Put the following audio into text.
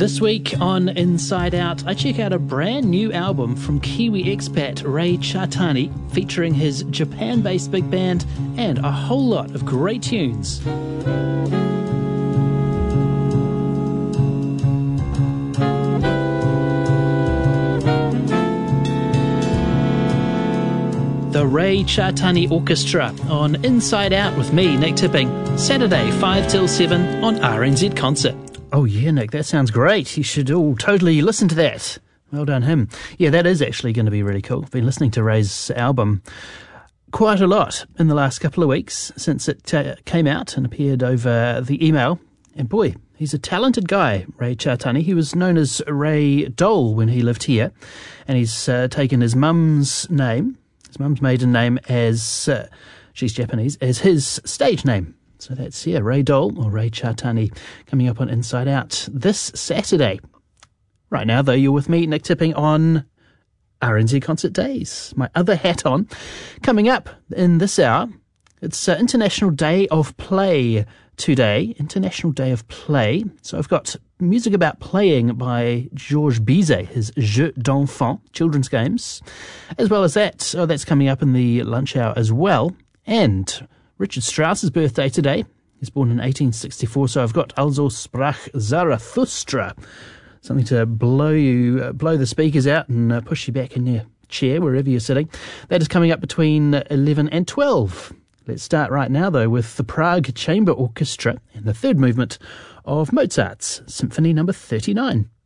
This week on Inside Out, I check out a brand new album from Kiwi expat Ray Chartani, featuring his Japan-based big band and a whole lot of great tunes. The Ray Chartani Orchestra on Inside Out with me, Nick Tipping, Saturday 5 till 7 on RNZ Concert. Oh yeah, Nick, that sounds great. You should all totally listen to that. Well done, him. Yeah, that is actually going to be really cool. I've been listening to Ray's album quite a lot in the last couple of weeks since it came out and appeared over the email. And boy, he's a talented guy, Ray Chartani. He was known as Ray Dole when he lived here. And he's taken his mum's name, his mum's maiden name as, she's Japanese, as his stage name. So that's, Ray Dole, or Ray Chartani, coming up on Inside Out this Saturday. Right now, though, you're with me, Nick Tipping, on RNZ Concert Days. My other hat on. Coming up in this hour, it's International Day of Play today. International Day of Play. So I've got music about playing by Georges Bizet, his Jeux d'enfants, children's games. As well as that, that's coming up in the lunch hour as well. And Richard Strauss's birthday today. He was born in 1864, so I've got Also sprach Zarathustra. Something to blow the speakers out and push you back in your chair, wherever you're sitting. That is coming up between 11 and 12. Let's start right now, though, with the Prague Chamber Orchestra and the third movement of Mozart's Symphony No. 39.